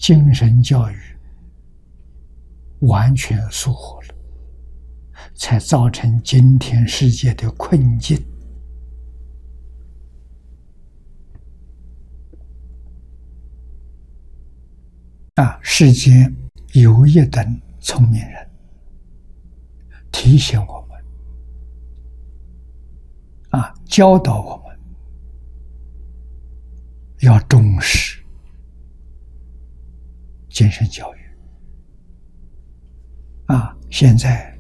精神教育完全疏忽了，才造成今天世界的困境。世间有一等聪明人提醒我们，教导我们要重视精神教育。现在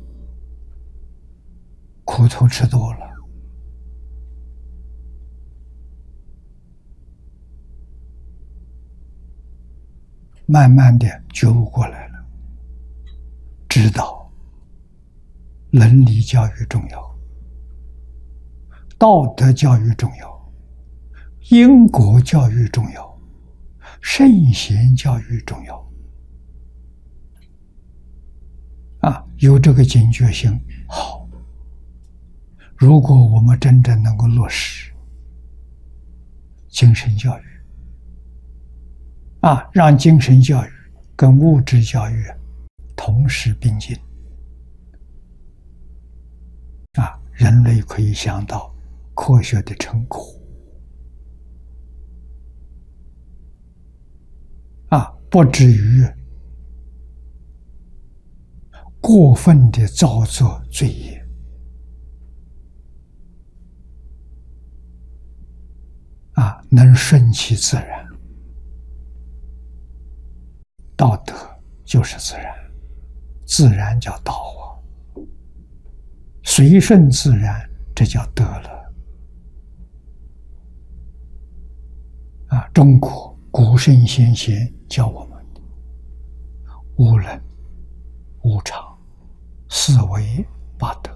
苦头吃多了，慢慢的觉悟过来了，知道伦理教育重要，道德教育重要，因果教育重要，圣贤教育重要。有这个警觉性好。如果我们真正能够落实精神教育，让精神教育跟物质教育同时并进，人类可以想到科学的成果，不至于过分的造作罪业。能顺其自然。道德就是自然，自然叫道随顺自然，这叫德了。中国古圣先贤教我们无能、无常、四维八德。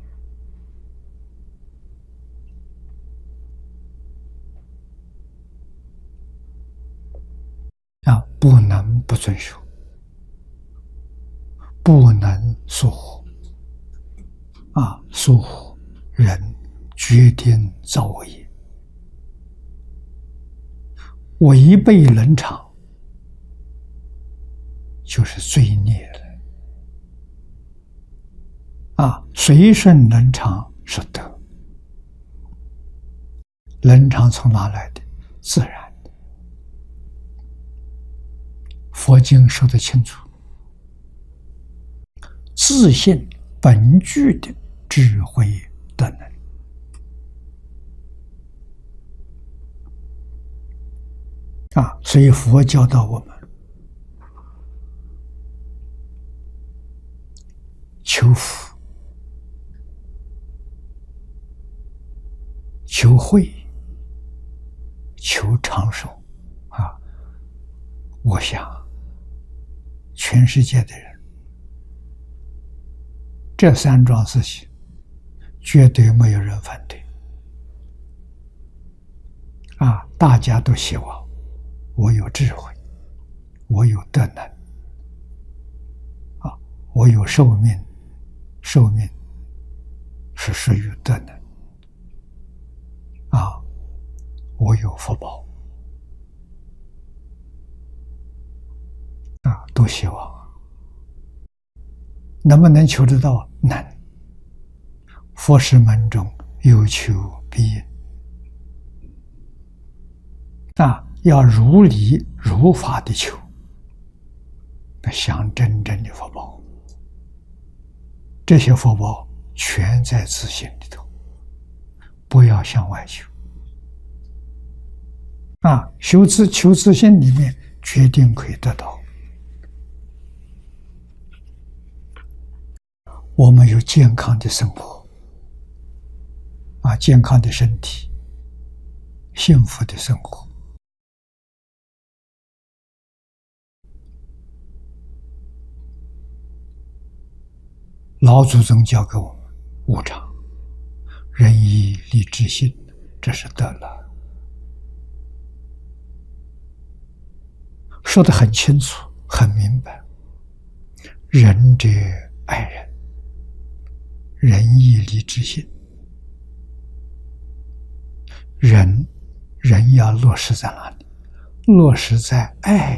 不能不遵守，不能疏忽。疏忽人决定造恶业，违背伦常就是罪孽了。随顺伦常是德，伦常从哪来的？自然。佛经说得清楚，自性本具的智慧德能。所以佛教导我们求福、求慧、求长寿。我想全世界的人，这三桩事情绝对没有人反对。大家都希望我有智慧，我有德能，我有寿命，寿命是属于德能，我有福报，都希望。能不能求得到？能。佛事门中有求必应，要如理如法的求，享真正的福报。这些福报全在自性里头，不要向外求。求自性里面，决定可以得到。我们有健康的生活，健康的身体，幸福的生活。老祖宗教给我们无常、仁义礼智信，这是德了。说得很清楚，很明白。仁者爱人，仁义礼智信。人要落实在哪里？落实在爱